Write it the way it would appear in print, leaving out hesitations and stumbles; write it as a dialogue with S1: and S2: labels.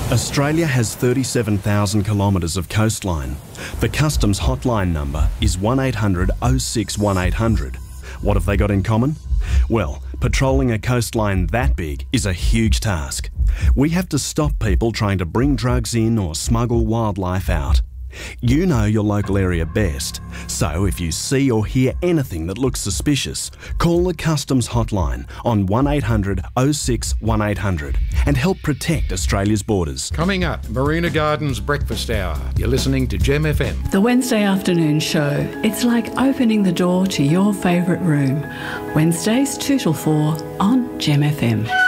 S1: Australia has 37,000 kilometres of coastline. The Customs hotline number is 1800 06 1800. What have they got in common? Well, patrolling a coastline that big is a huge task. We have to stop people trying to bring drugs in or smuggle wildlife out. You know your local area best, so if you see or hear anything that looks suspicious, call the Customs hotline on 1800 06 1800 and help protect Australia's borders.
S2: Coming up, Marina Gardens Breakfast Hour. You're listening to Gem FM.
S3: The Wednesday afternoon show. It's like opening the door to your favourite room. Wednesdays 2 till 4 on Gem FM.